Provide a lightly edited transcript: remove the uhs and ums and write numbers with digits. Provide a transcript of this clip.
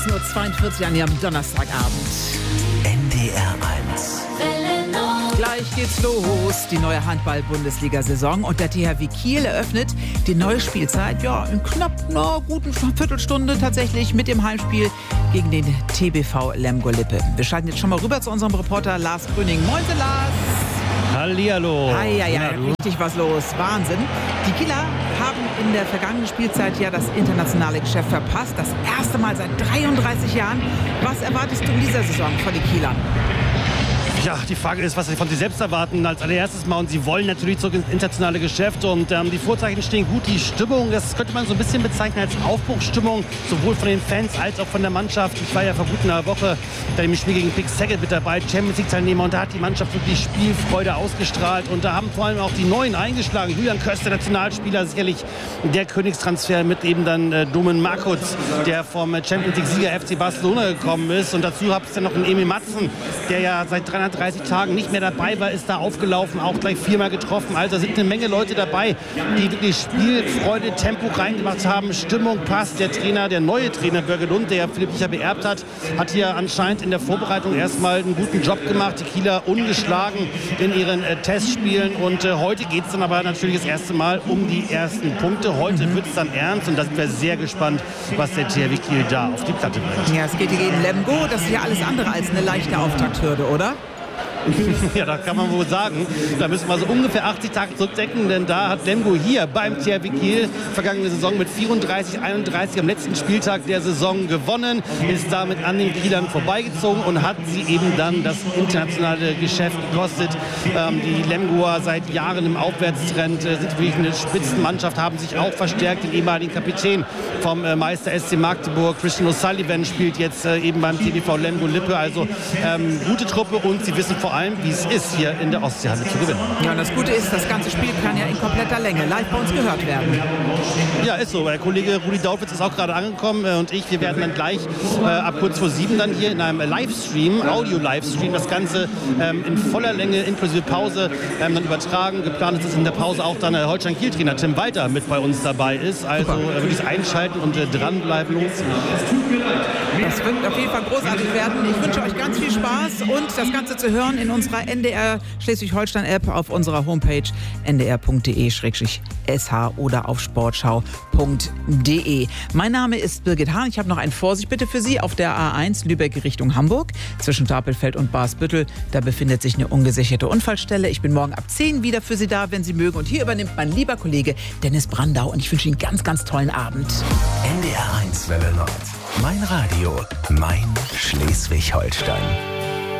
10:42 an Ihrem Donnerstagabend. NDR 1. Gleich geht's los, die neue Handball-Bundesliga-Saison. Und der THW Kiel eröffnet die neue Spielzeit, in knapp einer guten Viertelstunde tatsächlich mit dem Heimspiel gegen den TBV Lemgo-Lippe. Wir schalten jetzt schon mal rüber zu unserem Reporter Lars Gröning. Moin, Lars! Hallihallo. Richtig was los. Wahnsinn. Die Kieler haben in der vergangenen Spielzeit ja das internationale Geschäft verpasst. Das erste Mal seit 33 Jahren. Was erwartest du in dieser Saison von den Kielern? Ja, die Frage ist, was sie von sich selbst erwarten als allererstes mal. Und sie wollen natürlich zurück ins internationale Geschäft. Und die Vorzeichen stehen gut. Die Stimmung, das könnte man so ein bisschen bezeichnen als Aufbruchsstimmung. Sowohl von den Fans als auch von der Mannschaft. Ich war ja vor gut einer Woche bei dem Spiel gegen Big Saget mit dabei, Champions League-Teilnehmer. Und da hat die Mannschaft wirklich Spielfreude ausgestrahlt. Und da haben vor allem auch die Neuen eingeschlagen. Julian Köster, Nationalspieler, sicherlich der Königstransfer mit eben dann Domen Markuc, der vom Champions League-Sieger FC Barcelona gekommen ist. Und dazu habt ihr dann noch einen Emil Matzen, der ja seit 330 Tagen nicht mehr dabei war, ist da aufgelaufen, auch gleich 4-mal getroffen. Also sind eine Menge Leute dabei, die wirklich Spielfreude, Tempo reingemacht haben. Stimmung passt. Der Trainer, der neue Trainer Börge Lund, der ja Philipp Licher beerbt hat hier anscheinend in der Vorbereitung erstmal einen guten Job gemacht. Die Kieler ungeschlagen in ihren Testspielen. Und heute geht es dann aber natürlich das erste Mal um die ersten Punkte. Heute wird es dann ernst und da sind wir sehr gespannt, was der THW Kiel da auf die Platte bringt. Ja, es geht gegen Lemgo. Das ist ja alles andere als eine leichte Auftakthürde, oder? Ja, das kann man wohl sagen. Da müssen wir so ungefähr 80 Tage zurückdenken, denn da hat Lemgo hier beim THW Kiel vergangene Saison mit 34-31 am letzten Spieltag der Saison gewonnen, ist damit an den Kielern vorbeigezogen und hat sie eben dann das internationale Geschäft gekostet. Die Lemgoer seit Jahren im Aufwärtstrend, sind wirklich eine Spitzenmannschaft, haben sich auch verstärkt. Den ehemaligen Kapitän vom Meister SC Magdeburg, Christian O'Sullivan, spielt jetzt eben beim TBV Lemgo-Lippe. Also gute Truppe und sie wissen vor allem, wie es ist, hier in der Ostseehalle zu gewinnen. Ja, und das Gute ist, das ganze Spiel kann ja in kompletter Länge live bei uns gehört werden. Ja, ist so. Der Kollege Rudi Dautwitz ist auch gerade angekommen und wir werden dann gleich ab kurz vor 7 dann hier in einem Livestream, Audio-Livestream, das Ganze in voller Länge inklusive Pause dann übertragen. Geplant ist, dass in der Pause auch dann der Holstein-Kiel-Trainer Tim Walter mit bei uns dabei ist. Also wirklich einschalten und dranbleiben. Das wird auf jeden Fall großartig werden. Ich wünsche euch ganz viel Spaß und das Ganze zu hören in unserer NDR Schleswig-Holstein-App auf unserer Homepage ndr.de/sh oder auf sportschau.de. Mein Name ist Birgit Hahn. Ich habe noch ein Vorsicht bitte für Sie auf der A1 Lübeck Richtung Hamburg zwischen Stapelfeld und Barsbüttel. Da befindet sich eine ungesicherte Unfallstelle. Ich bin morgen ab 10 wieder für Sie da, wenn Sie mögen. Und hier übernimmt mein lieber Kollege Dennis Brandau und ich wünsche Ihnen einen ganz, ganz tollen Abend. NDR 1 Welle Nord. Mein Radio, mein Schleswig-Holstein.